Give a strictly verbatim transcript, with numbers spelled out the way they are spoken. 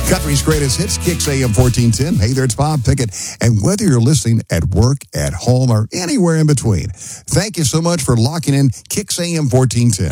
Country's greatest hits, Kicks A M fourteen ten. Hey there, it's Bob Pickett. And whether you're listening at work, at home, or anywhere in between, thank you so much for locking in Kicks A M fourteen ten.